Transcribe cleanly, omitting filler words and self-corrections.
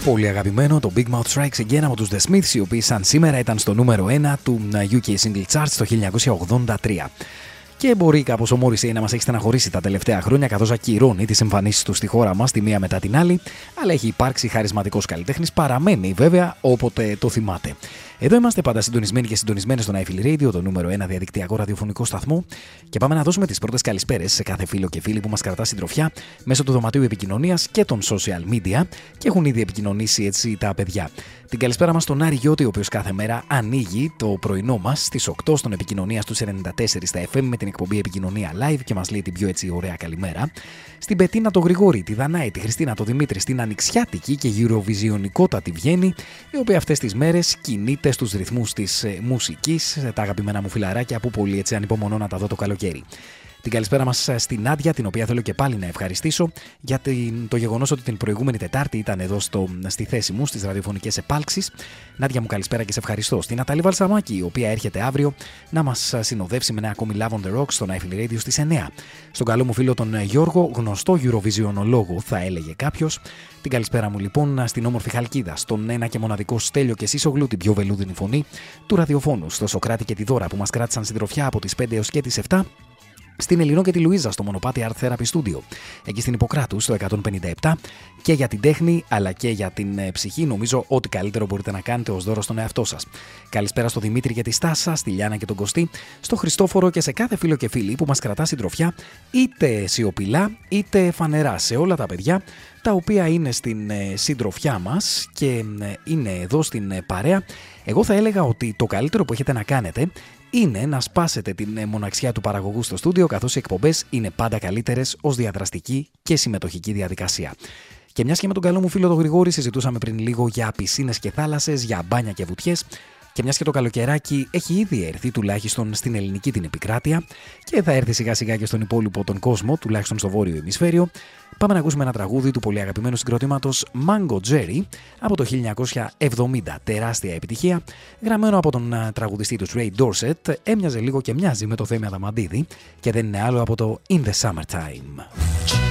Πολύ αγαπημένο το Big Mouth Strikes Again από τους The Smiths, οι οποίοι σαν σήμερα ήταν στο νούμερο 1 του UK Single Charts το 1983. Και μπορεί κάπως ο Morrissey να μας έχει στεναχωρήσει τα τελευταία χρόνια, καθώς ακυρώνει τις εμφανίσεις του στη χώρα μας τη μία μετά την άλλη, αλλά έχει υπάρξει χαρισματικός καλλιτέχνης, παραμένει βέβαια όποτε το θυμάται. Εδώ είμαστε πάντα συντονισμένοι και συντονισμένοι στον iFeel Radio, το νούμερο 1 διαδικτυακό ραδιοφωνικό σταθμό, και πάμε να δώσουμε τις πρώτες καλησπέρες σε κάθε φίλο και φίλη που μας κρατά συντροφιά μέσω του δωματίου επικοινωνίας και των social media, και έχουν ήδη επικοινωνήσει έτσι τα παιδιά. Την καλησπέρα μας στον Άρη Γιώτη, ο οποίος κάθε μέρα ανοίγει το πρωινό μας στις 8 στον επικοινωνία στους 94 στα FM με την εκπομπή Επικοινωνία Live και μας λέει την πιο έτσι ωραία καλημέρα. Στην Πετίνα το Γρηγόρη, τη Δανάη, τη Χριστίνα, το Δημήτρη, στην ανοιξιάτικη και Eurovisionικότατη Βιέννη, η οποία αυτές τις μέρες κινείται στους ρυθμούς της μουσικής, τα αγαπημένα μου φιλαράκια που πολύ έτσι ανυπομονώ να τα δω το καλοκαίρι. Την καλησπέρα μας στην Νάντια, την οποία θέλω και πάλι να ευχαριστήσω για το γεγονός ότι την προηγούμενη Τετάρτη ήταν εδώ στη θέση μου στις ραδιοφωνικές επάλξεις. Νάντια μου, καλησπέρα και σε ευχαριστώ. Στην Ναταλή Βαλσαμάκη, η οποία έρχεται αύριο να μας συνοδεύσει με ένα ακόμη Love on the Rocks στον iFeel Radio στις 9. Στον καλό μου φίλο τον Γιώργο, γνωστό Eurovisionολόγο θα έλεγε κάποιος. Την καλησπέρα μου λοιπόν στην όμορφη Χαλκίδα, στον ένα και μοναδικό Στέλιο και Σίσογλου, την πιο βελούδινη φωνή του ραδιοφώνου, στο Σοκράτη και τη Δώρα που μας κράτησαν συντροφιά από τις 5 έως και τις 7. Στην Ελληνό και τη Λουίζα στο Μονοπάτι Art Therapy Studio, εκεί στην Ιπποκράτου στο 157, και για την τέχνη αλλά και για την ψυχή, νομίζω ό,τι καλύτερο μπορείτε να κάνετε ως δώρο στον εαυτό σας. Καλησπέρα στο Δημήτρη και τη Στάσα, στη Λιάνα και τον Κωστή, στο Χριστόφορο και σε κάθε φίλο και φίλη που μας κρατά συντροφιά, είτε σιωπηλά είτε φανερά, σε όλα τα παιδιά τα οποία είναι στην συντροφιά μας και είναι εδώ στην παρέα. Εγώ θα έλεγα ότι το καλύτερο που έχετε να κάνετε είναι να σπάσετε την μοναξιά του παραγωγού στο στούντιο, καθώς οι εκπομπές είναι πάντα καλύτερες ως διαδραστική και συμμετοχική διαδικασία. Και μιας και με τον καλό μου φίλο τον Γρηγόρη συζητούσαμε πριν λίγο για πισίνες και θάλασσες, για μπάνια και βουτιές, και μιας και το καλοκαιράκι έχει ήδη έρθει τουλάχιστον στην ελληνική την επικράτεια και θα έρθει σιγά σιγά και στον υπόλοιπο τον κόσμο, τουλάχιστον στο βόρειο ημισφαίριο, πάμε να ακούσουμε ένα τραγούδι του πολύ αγαπημένου συγκροτήματος Mango Jerry από το 1970. Τεράστια επιτυχία, γραμμένο από τον τραγουδιστή του Ray Dorset, έμοιαζε λίγο και μοιάζει με το Θέμη Αδαμαντίδη και δεν είναι άλλο από το In the Summertime.